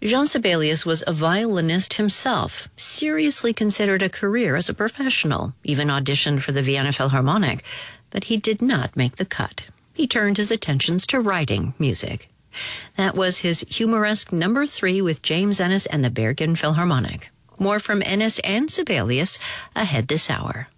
Jean Sibelius was a violinist himself, seriously considered a career as a professional, even auditioned for the Vienna Philharmonic, but he did not make the cut. He turned his attentions to writing music. That was his humoresque number 3 with James Ennis and the Bergen Philharmonic. More from Ennis and Sibelius ahead this hour.